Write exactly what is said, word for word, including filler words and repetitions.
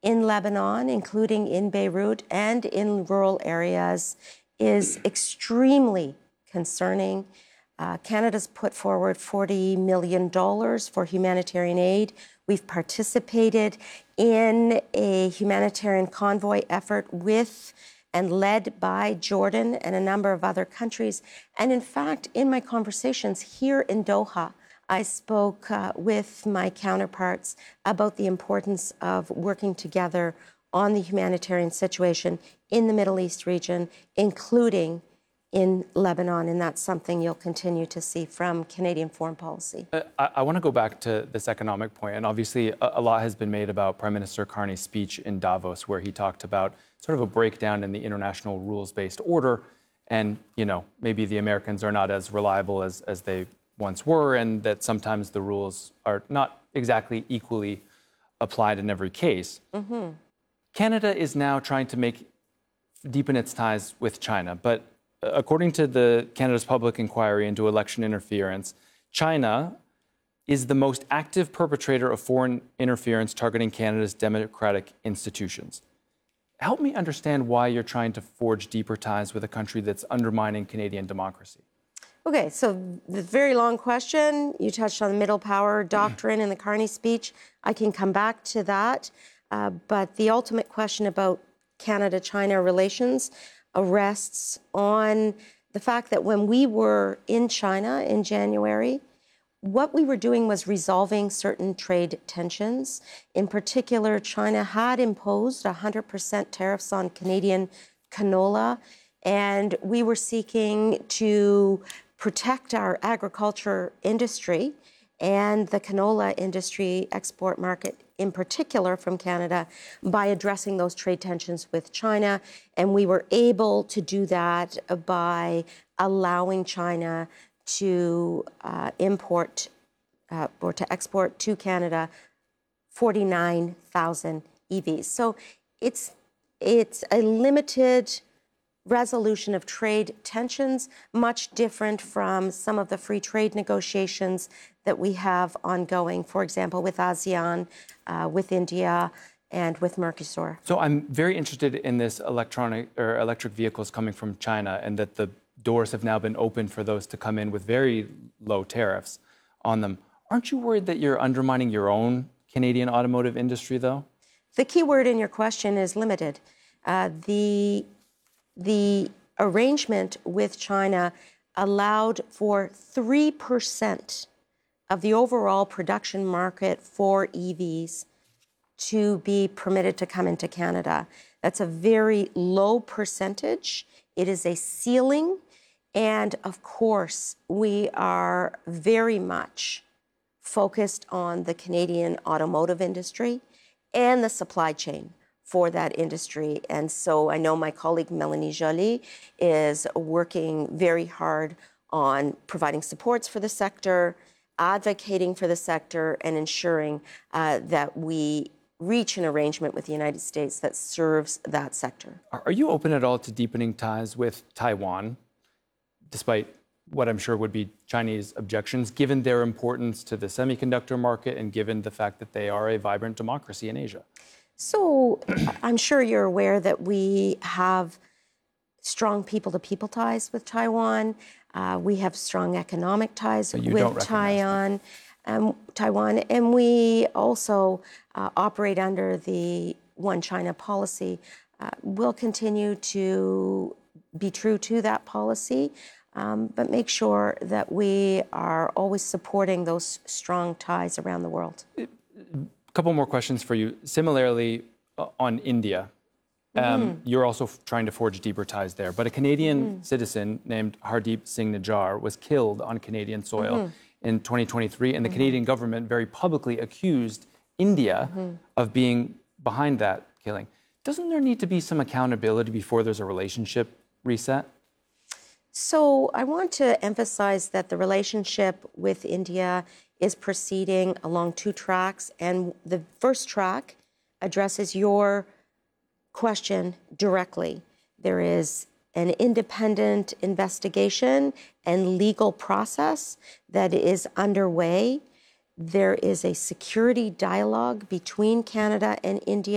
in Lebanon, including in Beirut and in rural areas, is extremely concerning. Uh, Canada's put forward forty million dollars for humanitarian aid. We've participated in a humanitarian convoy effort with and led by Jordan and a number of other countries. And in fact, in my conversations here in Doha, I spoke uh, with my counterparts about the importance of working together on the humanitarian situation in the Middle East region, including in Lebanon, and that's something you'll continue to see from Canadian foreign policy. Uh, I, I want to go back to this economic point, and obviously a, a lot has been made about Prime Minister Carney's speech in Davos, where he talked about sort of a breakdown in the international rules-based order, and, you know, maybe the Americans are not as reliable as, as they once were, and that sometimes the rules are not exactly equally applied in every case. Mm-hmm. Canada is now trying to make deepen its ties with China, but according to the Canada's public inquiry into election interference, China is the most active perpetrator of foreign interference targeting Canada's democratic institutions. Help me understand why you're trying to forge deeper ties with a country that's undermining Canadian democracy. Okay, so the very long question, you touched on the middle power doctrine in the Carney speech. I can come back to that. Uh, but the ultimate question about Canada-China relations rests on the fact that when we were in China in January, what we were doing was resolving certain trade tensions. In particular, China had imposed one hundred percent tariffs on Canadian canola, and we were seeking to protect our agriculture industry and the canola industry export market in particular from Canada by addressing those trade tensions with China. And we were able to do that by allowing China to uh, import uh, or to export to Canada forty-nine thousand E Vs. So it's, it's a limited resolution of trade tensions, much different from some of the free trade negotiations that we have ongoing, for example, with ASEAN, uh, with India, and with Mercosur. So I'm very interested in this electronic or electric vehicles coming from China, and that the doors have now been opened for those to come in with very low tariffs on them. Aren't you worried that you're undermining your own Canadian automotive industry, though? The key word in your question is limited. Uh, the The arrangement with China allowed for three percent of the overall production market for E Vs to be permitted to come into Canada. That's a very low percentage. It is a ceiling. And of course, we are very much focused on the Canadian automotive industry and the supply chain for that industry. And so I know my colleague Melanie Joly is working very hard on providing supports for the sector, advocating for the sector, and ensuring uh, that we reach an arrangement with the United States that serves that sector. Are you open at all to deepening ties with Taiwan, despite what I'm sure would be Chinese objections, given their importance to the semiconductor market and given the fact that they are a vibrant democracy in Asia? So I'm sure you're aware that we have strong people-to-people ties with Taiwan. Uh, we have strong economic ties with Taiwan, um, Taiwan, and we also uh, operate under the One China policy. Uh, we'll continue to be true to that policy, um, but make sure that we are always supporting those strong ties around the world. Couple more questions for you. Similarly, uh, on India, um, mm-hmm. you're also f- trying to forge deeper ties there. But a Canadian mm-hmm. citizen named Hardeep Singh Nijjar was killed on Canadian soil mm-hmm. in twenty twenty-three, and the mm-hmm. Canadian government very publicly accused India mm-hmm. of being behind that killing. Doesn't there need to be some accountability before there's a relationship reset? So I want to emphasize that the relationship with India is proceeding along two tracks, and the first track addresses your question directly. There is an independent investigation and legal process that is underway. There is a security dialogue between Canada and India